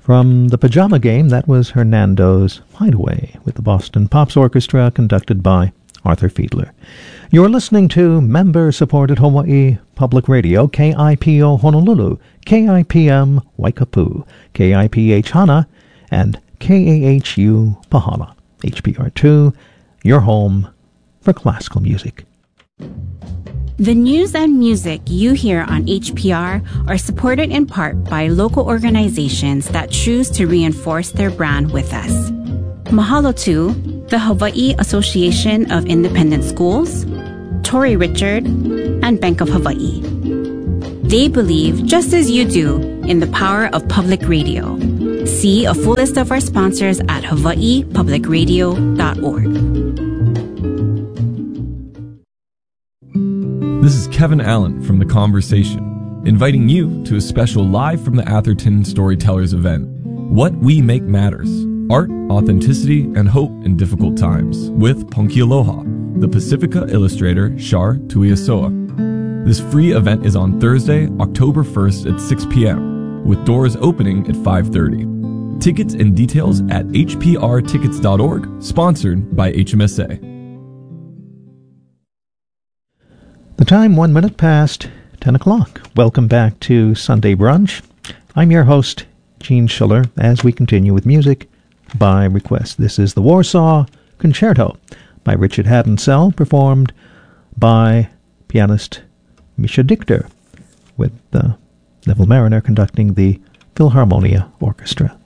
From the Pajama Game, that was Hernando's Hideaway with the Boston Pops Orchestra, conducted by Arthur Fiedler. You're listening to member-supported Hawaii Public Radio, KIPO Honolulu, KIPM Waikapu, KIPH Hana, and KAHU Pahala. HPR2, your home for classical music. The news and music you hear on HPR are supported in part by local organizations that choose to reinforce their brand with us. Mahalo to the Hawaii Association of Independent Schools, Tory Richard, and Bank of Hawaii. They believe, just as you do, in the power of public radio. See a full list of our sponsors at hawaiipublicradio.org. This is Kevin Allen from The Conversation, inviting you to a special Live from the Atherton Storytellers event, What We Make Matters, Art, Authenticity, and Hope in Difficult Times, with Ponki Aloha, the Pacifica illustrator Shar Tuiasoa. This free event is on Thursday, October 1st at 6 p.m., with doors opening at 5:30. Tickets and details at hprtickets.org, sponsored by HMSA. The time 1 minute past 10 o'clock. Welcome back to Sunday Brunch. I'm your host, Gene Schiller, as we continue with music by request. This is the Warsaw Concerto by Richard Haddon-Sell, performed by pianist Misha Dichter, with Neville Mariner conducting the Philharmonia Orchestra.